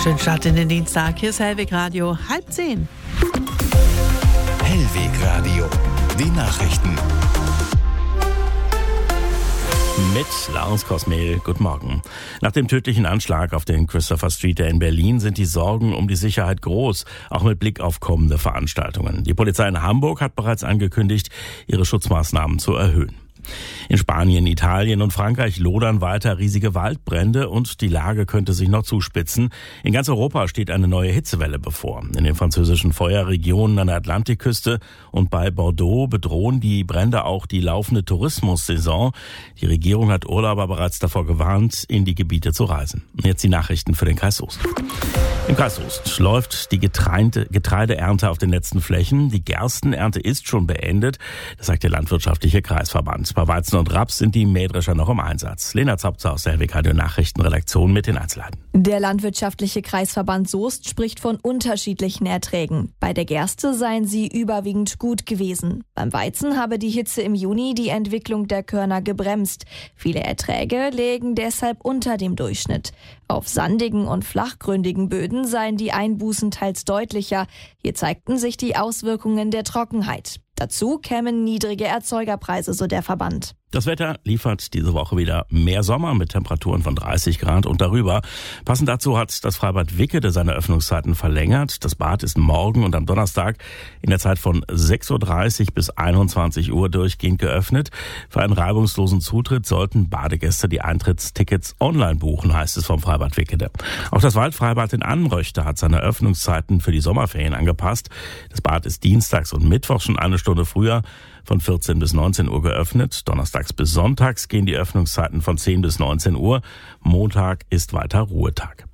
Schönen Start in den Dienstag. Hier ist Hellweg Radio, 9:30. Hellweg Radio, die Nachrichten. Mit Lars Kosmel, guten Morgen. Nach dem tödlichen Anschlag auf den Christopher Street in Berlin sind die Sorgen um die Sicherheit groß, auch mit Blick auf kommende Veranstaltungen. Die Polizei in Hamburg hat bereits angekündigt, ihre Schutzmaßnahmen zu erhöhen. In Spanien, Italien und Frankreich lodern weiter riesige Waldbrände und die Lage könnte sich noch zuspitzen. In ganz Europa steht eine neue Hitzewelle bevor. In den französischen Feuerregionen an der Atlantikküste und bei Bordeaux bedrohen die Brände auch die laufende Tourismussaison. Die Regierung hat Urlauber bereits davor gewarnt, in die Gebiete zu reisen. Jetzt die Nachrichten für den Kreis Soest. Im Kreis Soest läuft die Getreideernte auf den letzten Flächen. Die Gerstenernte ist schon beendet, das sagt der Landwirtschaftliche Kreisverband. Bei Weizen und Raps sind die Mähdrescher noch im Einsatz. Lena Zapzer aus der Hellweg Radio Nachrichtenredaktion mit den Einzelheiten. Der Landwirtschaftliche Kreisverband Soest spricht von unterschiedlichen Erträgen. Bei der Gerste seien sie überwiegend gut gewesen. Beim Weizen habe die Hitze im Juni die Entwicklung der Körner gebremst. Viele Erträge lägen deshalb unter dem Durchschnitt. Auf sandigen und flachgründigen Böden seien die Einbußen teils deutlicher. Hier zeigten sich die Auswirkungen der Trockenheit. Dazu kämen niedrige Erzeugerpreise, so der Verband. Das Wetter liefert diese Woche wieder mehr Sommer mit Temperaturen von 30 Grad und darüber. Passend dazu hat das Freibad Wickede seine Öffnungszeiten verlängert. Das Bad ist morgen und am Donnerstag in der Zeit von 6.30 Uhr bis 21 Uhr durchgehend geöffnet. Für einen reibungslosen Zutritt sollten Badegäste die Eintrittstickets online buchen, heißt es vom Freibad Wickede. Auch das Waldfreibad in Annenröchte hat seine Öffnungszeiten für die Sommerferien angepasst. Das Bad ist dienstags und mittwochs schon eine Stunde früher von 14 bis 19 Uhr geöffnet. Donnerstags bis sonntags gehen die Öffnungszeiten von 10 bis 19 Uhr. Montag ist weiter Ruhetag.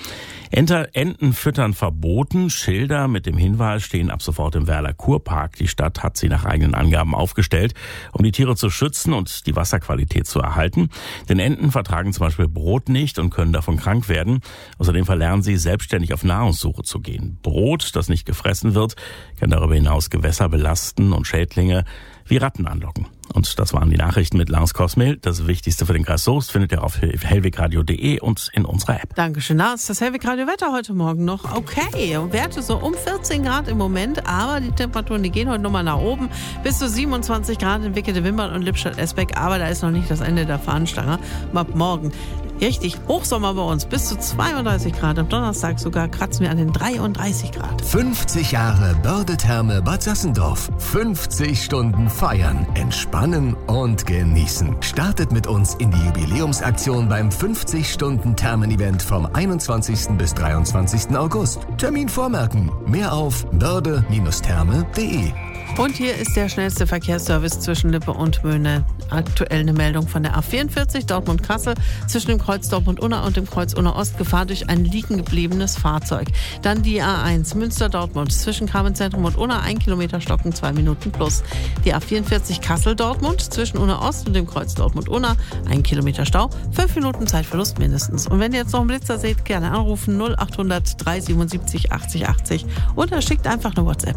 Enten füttern verboten. Schilder mit dem Hinweis stehen ab sofort im Werler Kurpark. Die Stadt hat sie nach eigenen Angaben aufgestellt, um die Tiere zu schützen und die Wasserqualität zu erhalten. Denn Enten vertragen zum Beispiel Brot nicht und können davon krank werden. Außerdem verlernen sie, selbstständig auf Nahrungssuche zu gehen. Brot, das nicht gefressen wird, kann darüber hinaus Gewässer belasten und Schädlinge wie Ratten anlocken. Und das waren die Nachrichten mit Lars Kosmel. Das Wichtigste für den Kreis Soest findet ihr auf hellwegradio.de und in unserer App. Dankeschön, Lars. Das Hellweg Radio Wetter heute Morgen noch okay. Werte so um 14 Grad im Moment, aber die Temperaturen, die gehen heute nochmal nach oben. Bis zu 27 Grad in Wickede, Wimbern und Lippstadt-Esbeck. Aber da ist noch nicht das Ende der Fahnenstange. Ab morgen richtig Hochsommer bei uns. Bis zu 32 Grad. Am Donnerstag sogar kratzen wir an den 33 Grad. 50 Jahre Börde-Therme Bad Sassendorf. 50 Stunden feiern, entspannen und genießen. Startet mit uns in die Jubiläumsaktion beim 50-Stunden-Thermen-Event vom 21. bis 23. August. Termin vormerken. Mehr auf börde-therme.de. Und hier ist der schnellste Verkehrsservice zwischen Lippe und Möhne. Aktuell eine Meldung von der A44 Dortmund-Kassel zwischen dem Kreuz Dortmund-Unna und dem Kreuz Unna-Ost. Gefahr durch ein liegen gebliebenes Fahrzeug. Dann die A1 Münster-Dortmund zwischen Carmenzentrum und Unna 1 Kilometer Stocken 2 Minuten plus. Die A44 Kassel-Dortmund zwischen Unna-Ost und dem Kreuz Dortmund-Unna 1 Kilometer Stau, 5 Minuten Zeitverlust mindestens. Und wenn ihr jetzt noch einen Blitzer seht, gerne anrufen 0800 377 80 80 oder schickt einfach eine WhatsApp.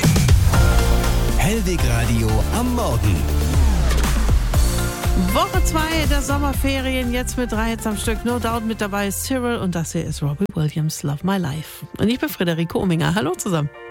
Hellweg Radio am Morgen. Woche 2 der Sommerferien, jetzt mit 3 Hits am Stück. No Doubt mit dabei ist Cyril und das hier ist Robbie Williams, Love My Life. Und ich bin Friederike Ominger. Hallo zusammen.